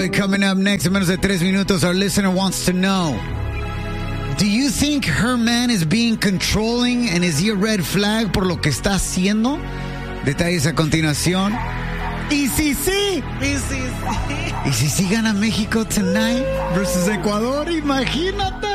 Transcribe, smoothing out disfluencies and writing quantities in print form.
Boy coming up next in menos de 3 minutos. Our listener wants to know, do you think her man is being controlling and is he a red flag por lo que está haciendo? Detalles a continuación. Y si sí. Y si sí gana México tonight versus Ecuador, imagínate.